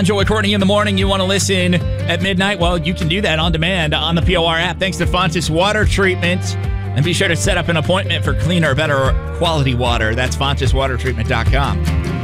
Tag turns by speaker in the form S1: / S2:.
S1: Enjoy Courtney in the morning. You want to listen at midnight? Well, you can do that on demand on the POR app. Thanks to Fontis Water Treatment. And be sure to set up an appointment for cleaner, better quality water. That's FontisWaterTreatment.com.